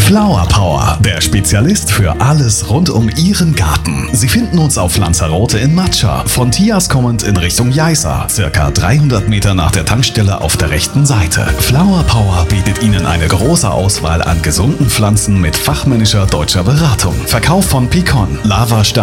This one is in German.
Flower Power, der Spezialist für alles rund um Ihren Garten. Sie finden uns auf Lanzarote in Matscha, von Tias kommend in Richtung Jaiza, circa 300 Meter nach der Tankstelle auf der rechten Seite. Flower Power bietet Ihnen eine große Auswahl an gesunden Pflanzen mit fachmännischer deutscher Beratung. Verkauf von Pikon, Lavastein,